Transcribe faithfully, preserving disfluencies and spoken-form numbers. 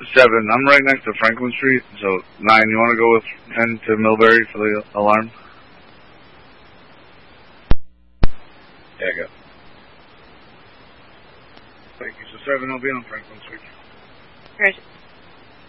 seven. I'm right next to Franklin Street, so nine. You want to go with ten to Millbury for the alarm? Yeah, go. Thank you. So seven, I'll be on Franklin Street. Right.